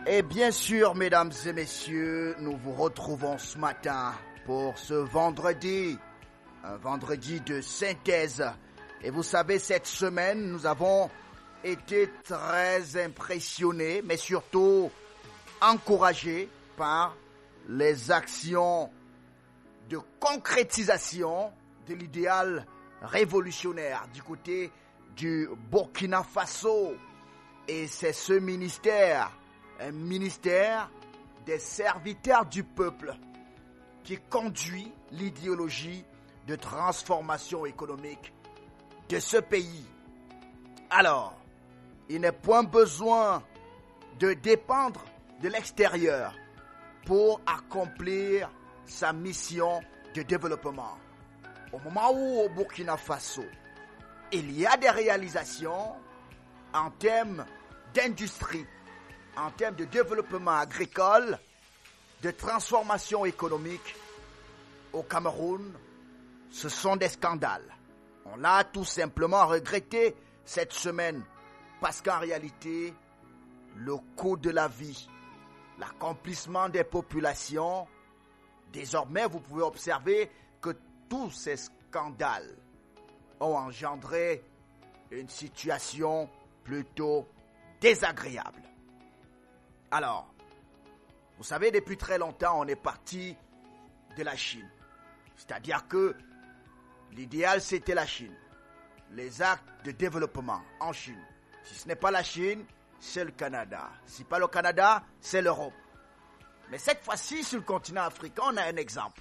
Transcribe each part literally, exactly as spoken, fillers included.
Et bien sûr, mesdames et messieurs, nous vous retrouvons ce matin pour ce vendredi, un vendredi de synthèse. Et vous savez, cette semaine, nous avons été très impressionnés, mais surtout encouragés par les actions de concrétisation de l'idéal révolutionnaire du côté du Burkina Faso. Et c'est ce ministère, un ministère des serviteurs du peuple, qui conduit l'idéologie de transformation économique de ce pays. Alors, il n'est point besoin de dépendre de l'extérieur pour accomplir sa mission de développement. Au moment où au Burkina Faso, il y a des réalisations en termes d'industrie, en termes de développement agricole, de transformation économique, au Cameroun, ce sont des scandales. On l'a tout simplement regretté cette semaine parce qu'en réalité, le coût de la vie, l'accomplissement des populations, désormais vous pouvez observer que tous ces scandales ont engendré une situation plutôt désagréable. Alors, vous savez, depuis très longtemps, on est parti de la Chine. C'est-à-dire que l'idéal, c'était la Chine. Les actes de développement en Chine. Si ce n'est pas la Chine, c'est le Canada. Si pas le Canada, c'est l'Europe. Mais cette fois-ci, sur le continent africain, on a un exemple.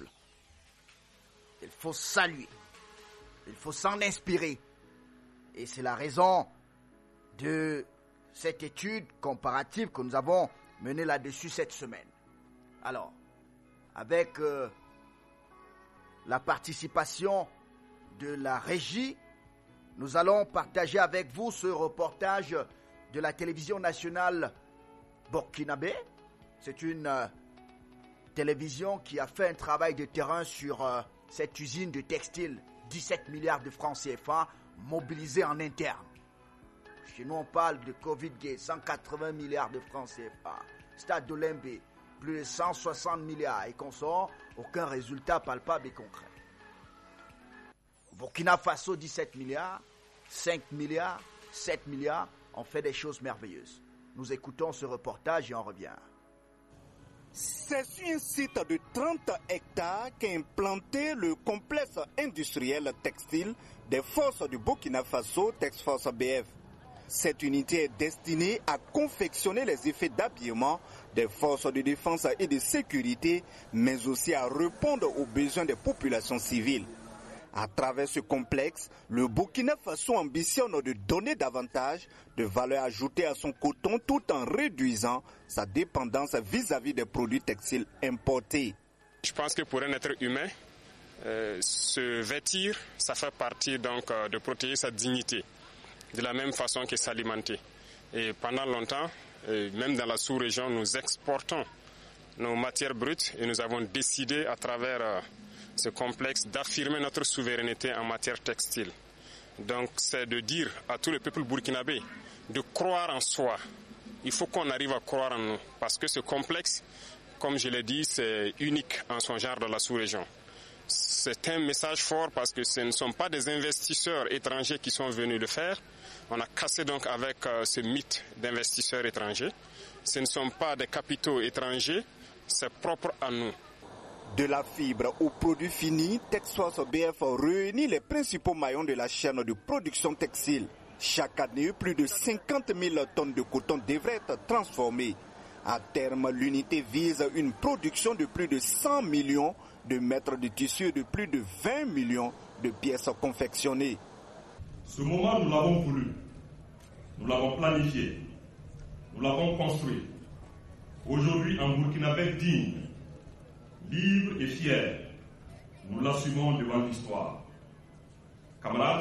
Il faut saluer. Il faut s'en inspirer. Et c'est la raison de cette étude comparative que nous avons menée là-dessus cette semaine. Alors, avec euh, la participation de la régie, nous allons partager avec vous ce reportage de la télévision nationale burkinabé. C'est une euh, télévision qui a fait un travail de terrain sur euh, cette usine de textile, dix-sept milliards de francs C F A mobilisés en interne. Chez nous, on parle de Covid-Gate, cent quatre-vingts milliards de francs C F A. Stade d'Olembe, plus de cent soixante milliards et qu'on sort, aucun résultat palpable et concret. Burkina Faso, dix-sept milliards, cinq milliards, sept milliards, on fait des choses merveilleuses. Nous écoutons ce reportage et on revient. C'est sur un site de trente hectares qu'a implanté le complexe industriel textile des forces du Burkina Faso, Texforce B F. Cette unité est destinée à confectionner les effets d'habillement des forces de défense et de sécurité, mais aussi à répondre aux besoins des populations civiles. À travers ce complexe, le Burkina Faso ambitionne de donner davantage de valeur ajoutée à son coton tout en réduisant sa dépendance vis-à-vis des produits textiles importés. Je pense que pour un être humain, euh, se vêtir, ça fait partie donc euh, de protéger sa dignité, de la même façon que s'alimenter. Et pendant longtemps, euh, même dans la sous-région, nous exportons nos matières brutes et nous avons décidé à travers euh, ce complexe d'affirmer notre souveraineté en matière textile. Donc c'est de dire à tout le peuple burkinabé de croire en soi. Il faut qu'on arrive à croire en nous parce que ce complexe, comme je l'ai dit, c'est unique en son genre dans la sous-région. C'est un message fort parce que ce ne sont pas des investisseurs étrangers qui sont venus le faire. On a cassé donc avec euh, ce mythe d'investisseurs étrangers. Ce ne sont pas des capitaux étrangers, c'est propre à nous. De la fibre aux produits finis, Texforce B F réunit les principaux maillons de la chaîne de production textile. Chaque année, plus de cinquante mille tonnes de coton devraient être transformées. À terme, l'unité vise une production de plus de cent millions de mètres de tissu et de plus de vingt millions de pièces confectionnées. Ce moment, nous l'avons voulu, nous l'avons planifié, nous l'avons construit. Aujourd'hui, un Burkinabé digne, libre et fier, nous l'assumons devant l'histoire. Camarades,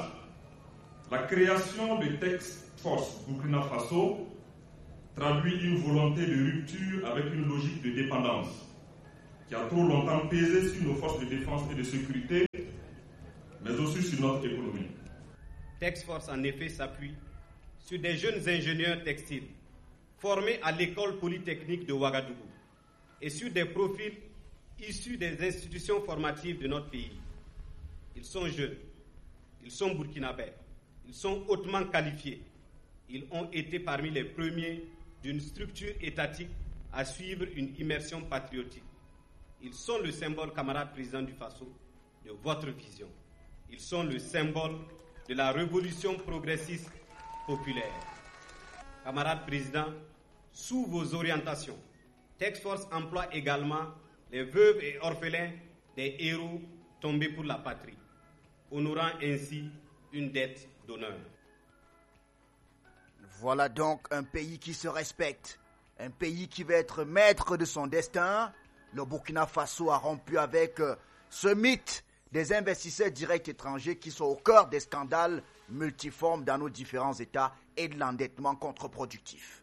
la création de Texforce Burkina Faso traduit une volonté de rupture avec une logique de dépendance qui a trop longtemps pesé sur nos forces de défense et de sécurité, mais aussi sur notre économie. Texforce en effet s'appuie sur des jeunes ingénieurs textiles formés à l'école polytechnique de Ouagadougou et sur des profils issus des institutions formatives de notre pays. Ils sont jeunes, ils sont burkinabés, ils sont hautement qualifiés. Ils ont été parmi les premiers d'une structure étatique à suivre une immersion patriotique. Ils sont le symbole, camarade président du Faso, de votre vision. Ils sont le symbole de la révolution progressiste populaire. Camarade président, sous vos orientations, Task Force emploie également les veuves et orphelins des héros tombés pour la patrie, honorant ainsi une dette d'honneur. Voilà donc un pays qui se respecte, un pays qui veut être maître de son destin. Le Burkina Faso a rompu avec ce mythe des investisseurs directs étrangers qui sont au cœur des scandales multiformes dans nos différents États et de l'endettement contre-productif.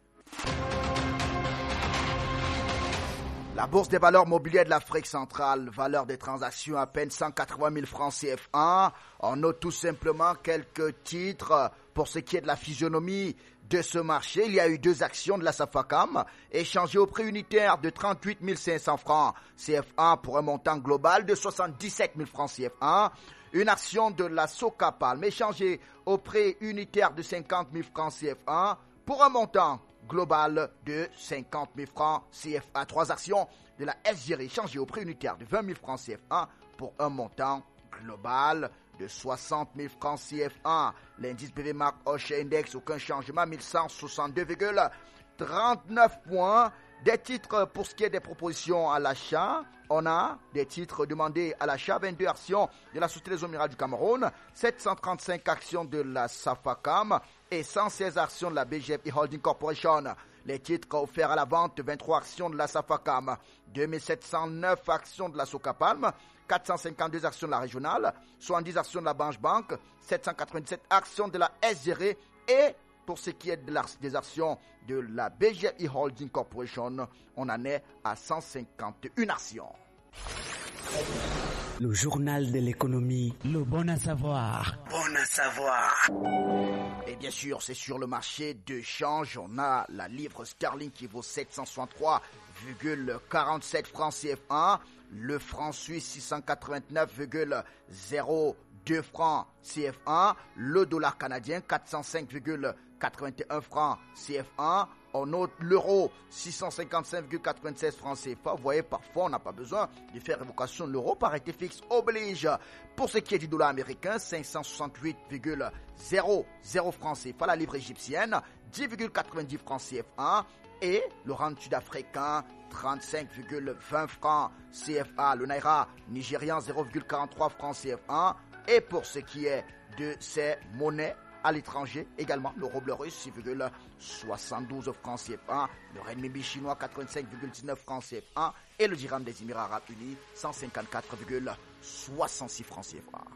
La bourse des valeurs mobilières de l'Afrique centrale, valeur des transactions à peine cent quatre-vingt mille francs C F A. On note tout simplement quelques titres pour ce qui est de la physionomie de ce marché. Il y a eu deux actions de la Safacam échangées au prix unitaire de trente-huit mille cinq cents francs C F A pour un montant global de soixante-dix-sept mille francs C F A. Une action de la Socapalm échangée au prix unitaire de cinquante mille francs C F A pour un montant global de cinquante mille francs C F A. Trois actions de la S G R échangées au prix unitaire de vingt mille francs C F A pour un montant global de soixante mille francs C F A. L'indice B V Mark Osher Index, aucun changement, mille cent soixante-deux virgule trente-neuf points. Des titres pour ce qui est des propositions à l'achat. On a des titres demandés à l'achat, vingt-deux actions de la Société des Eaux minérales du Cameroun, sept cent trente-cinq actions de la Safacam et cent seize actions de la B G F Holding Corporation. Les titres offerts à la vente, vingt-trois actions de la Safacam, deux mille sept cent neuf actions de la Socapalm, quatre cent cinquante-deux actions de la régionale, soixante-dix actions de la Banque Banque, sept cent quatre-vingt-dix-sept actions de la S G R et pour ce qui est de la, des actions de la B G I Holding Corporation, on en est à cent cinquante et une actions. Le journal de l'économie, le bon à savoir. Bon à savoir. Et bien sûr, c'est sur le marché de change. On a la livre sterling qui vaut sept cent soixante-trois virgule quarante-sept francs C F A. Le franc suisse six cent quatre-vingt-neuf virgule zéro deux francs C F A. Le dollar canadien quatre cent cinq virgule quatre-vingt-un francs C F A. On note l'euro six cent cinquante-cinq virgule quatre-vingt-seize francs C F A. Vous voyez, parfois on n'a pas besoin de faire évocation de l'euro, parité fixe oblige. Pour ce qui est du dollar américain, cinq cent soixante-huit virgule zéro zéro francs C F A. La livre égyptienne, dix virgule quatre-vingt-dix francs C F A. Et le rand sud-africain, trente-cinq virgule vingt francs C F A. Le naira nigérian, zéro virgule quarante-trois francs C F A. Et pour ce qui est de ces monnaies à l'étranger, également le rouble russe, six virgule soixante-douze francs C F A, le renminbi chinois, quatre-vingt-cinq virgule dix-neuf francs C F A et le dirham des Émirats arabes unis, cent cinquante-quatre virgule soixante-six francs C F A.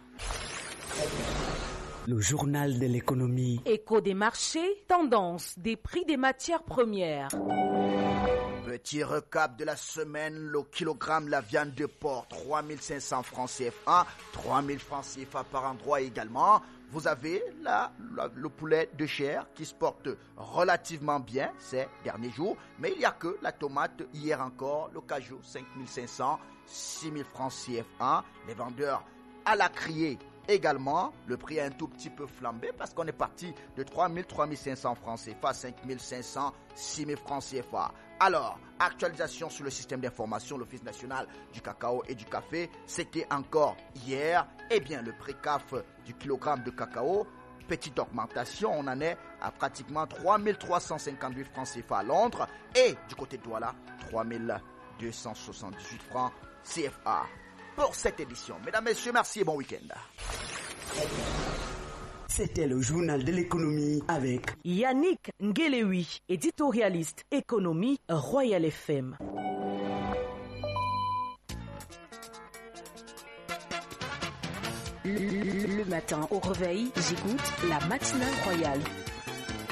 Le journal de l'économie. Écho des marchés, tendance des prix des matières premières. Petit recap de la semaine, le kilogramme de la viande de porc, trois mille cinq cents francs C F A, trois mille francs C F A par endroit également. Vous avez là le poulet de chair qui se porte relativement bien ces derniers jours, mais il n'y a que la tomate hier encore, le cajou cinq mille cinq cents, six mille francs C F A. Les vendeurs à la criée également, le prix a un tout petit peu flambé parce qu'on est parti de trois mille, trois mille cinq cents francs C F A, cinq mille cinq cents, six mille francs C F A. Alors, actualisation sur le système d'information, l'Office national du cacao et du café, c'était encore hier. Eh bien, le prix C A F du kilogramme de cacao, petite augmentation, on en est à pratiquement trois mille trois cent cinquante-huit francs C F A à Londres. Et du côté de Douala, trois mille deux cent soixante-dix-huit francs C F A. Pour cette édition. Mesdames, Messieurs, merci et bon week-end. C'était le journal de l'économie avec Yannick Ngelewi, éditorialiste économie Royal F M. Le matin au réveil, j'écoute la matinale royale.